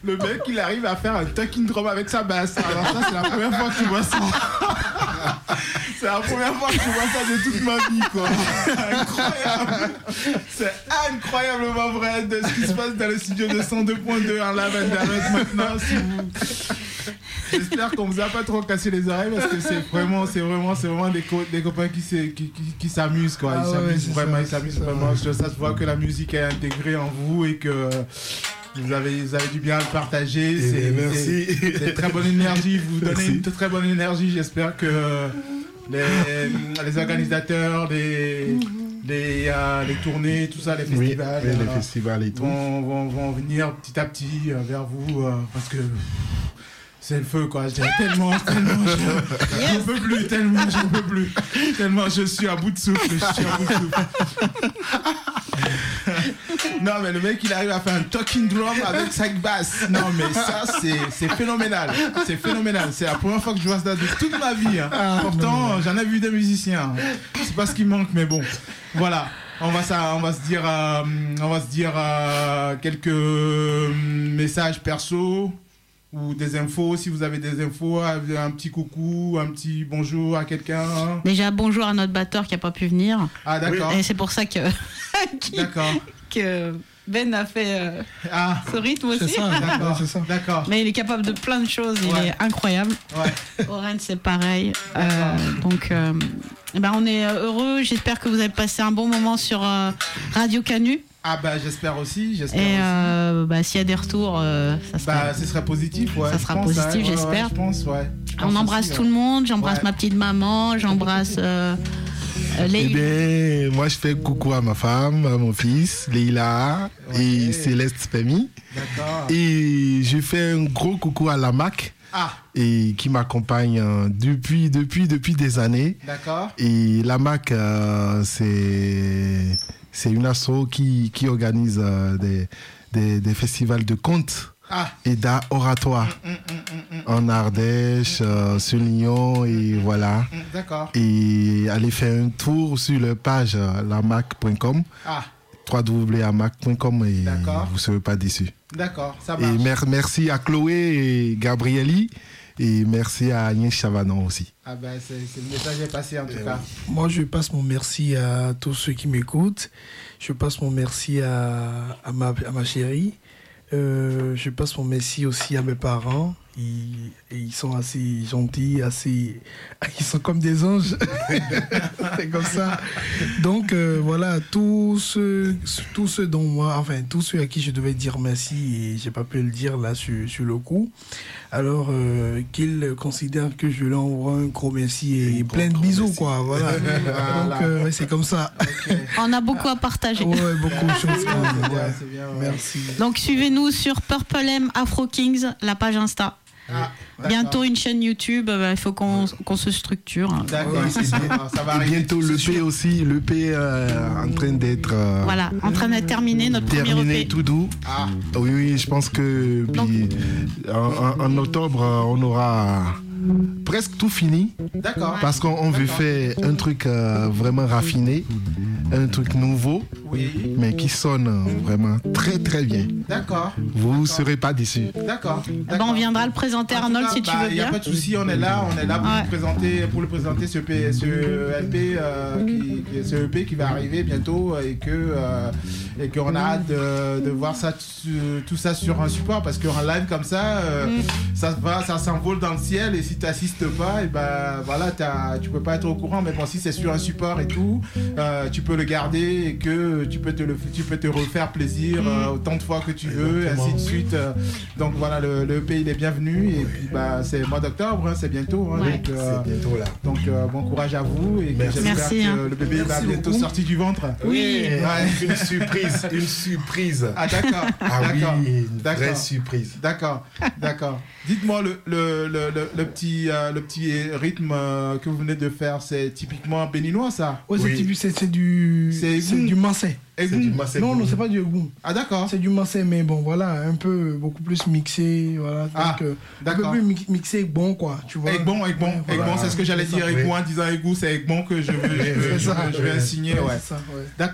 Le mec, il arrive à faire un talking drum avec sa basse. Alors ça, c'est la première fois que tu vois ça. C'est la première fois que je vois ça de toute ma vie, quoi. Incroyable. C'est incroyablement vrai de ce qui se passe dans le studio de 102.2 en live and direct maintenant. J'espère qu'on vous a pas trop cassé les oreilles parce que c'est vraiment des copains qui s'amusent, quoi. Ils s'amusent vraiment. Ça se voit que la musique est intégrée en vous et que vous avez du bien à le partager. Merci. C'est très bonne énergie. Vous donnez une très bonne énergie. J'espère que les organisateurs, les tournées, tout ça, les festivals, les festivals et tout vont venir petit à petit vers vous parce que c'est le feu, quoi. Tellement j'en peux plus, tellement je suis à bout de souffle. Non, mais le mec, il arrive à faire un talking drum avec sa basse. Non, mais ça, c'est phénoménal. C'est phénoménal. C'est la première fois que je vois ça de toute ma vie. Hein. Pourtant, j'en ai vu des musiciens. C'est pas ce qui manque, mais bon. Voilà. On va se dire quelques messages perso ou des infos. Si vous avez des infos, un petit coucou, un petit bonjour à quelqu'un. Déjà, bonjour à notre batteur qui n'a pas pu venir. Ah, d'accord. Et c'est pour ça que... D'accord. Que Ben a fait ce rythme aussi. C'est ça. D'accord. Mais il est capable de plein de choses, il est incroyable. Ouais. Oren, c'est pareil. Donc, on est heureux. J'espère que vous avez passé un bon moment sur Radio Canu. Ah bah j'espère aussi. Et s'il y a des retours, ce serait positif, ouais. Ça sera positif, j'espère. Je pense, ouais. On embrasse tout le monde. J'embrasse ma petite maman. J'embrasse moi je fais coucou à ma femme, à mon fils, Leïla et Céleste Femi. D'accord. Et je fais un gros coucou à la MAC. Et qui m'accompagne depuis des années. D'accord. Et la MAC, c'est une asso qui organise des festivals de contes et d'art oratoire en Ardèche, sur Lyon et voilà. D'accord. Et allez faire un tour sur leur page lamac.com. www.amac.com et vous ne serez pas déçus. D'accord, ça marche. Et merci à Chloé et Gabrieli et merci à Agnès Chavanon aussi. Ah ben le message est passé en tout cas. Moi je passe mon merci à tous ceux qui m'écoutent. Je passe mon merci à ma chérie. Je passe mon merci aussi à mes parents. Ils sont assez gentils, ils sont comme des anges. C'est comme ça. Donc voilà, tous ceux dont moi, enfin tous ceux à qui je devais dire merci et j'ai pas pu le dire là sur le coup. Alors qu'ils considèrent que je leur envoie un gros merci et plein de bisous, quoi. Voilà. Donc c'est comme ça. Okay. On a beaucoup à partager. Ouais, beaucoup de choses. C'est bien, ouais. Merci. Donc suivez-nous sur Purple M Afro Kings, la page Insta. Bientôt une chaîne YouTube, il faut qu'on se structure. D'accord, ça va arriver. Bientôt l'EP aussi, l'EP en train d'être... voilà, en train d'être terminé, notre premier EP. Tout doux. Oui, je pense que en octobre, on aura presque tout fini. D'accord. Parce qu'on veut faire un truc vraiment raffiné, un truc nouveau, mais qui sonne vraiment très très bien. D'accord. Vous ne serez pas déçus. D'accord. On viendra le présenter, Arnold, si tu veux bien. Il n'y a pas de souci, on est là pour le présenter ce EP, ce EP qui va arriver bientôt et qu'on a hâte de voir ça, tout ça sur un support parce qu'en live comme ça, ça s'envole dans le ciel et si tu n'assistes pas, et voilà, tu peux pas être au courant, mais bon, si c'est sur un support et tout, tu peux le garder et que tu peux te refaire plaisir autant de fois que tu veux, et ainsi de suite. Donc voilà, le EP il est bienvenu et puis c'est mois d'octobre, c'est bientôt. Ouais. C'est bientôt là. Donc bon courage à vous et j'espère que le bébé va bientôt sortir du ventre. Oui. Une surprise. Ah d'accord. Oui, une vraie surprise. D'accord. Dites-moi le petit rythme que vous venez de faire, c'est typiquement béninois ça? Ouais, c'est du mancé. Non, c'est pas du Egoum. Ah d'accord. C'est du mancé, mais bon, voilà, beaucoup plus mixé, voilà. D'accord. Un peu plus mixé, bon quoi, tu vois. Bon, c'est ce que j'allais dire. Egbo, en disant Egbo, c'est Egbo que je vais signer, ouais. Ça, ouais. D'accord.